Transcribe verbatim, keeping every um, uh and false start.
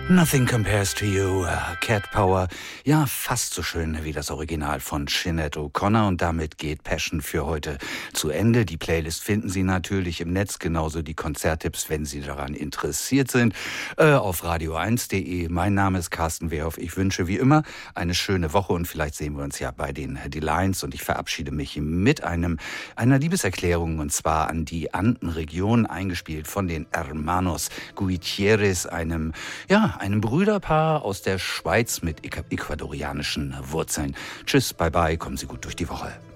Nothing Compares to You, uh, Cat Power. Ja, fast so schön wie das Original von Sinead O'Connor. Und damit geht Passion für heute zu Ende. Die Playlist finden Sie natürlich im Netz, genauso die Konzerttipps, wenn Sie daran interessiert sind, äh, auf radio eins punkt de. Mein Name ist Carsten Wehrhoff. Ich wünsche wie immer eine schöne Woche und vielleicht sehen wir uns ja bei den D-Lines. Und ich verabschiede mich mit einem einer Liebeserklärung, und zwar an die Andenregion, eingespielt von den Hermanos Gutierrez, einem, ja, einem Brüderpaar aus der Schweiz mit ecuadorianischen Wurzeln. Tschüss, bye bye, kommen Sie gut durch die Woche.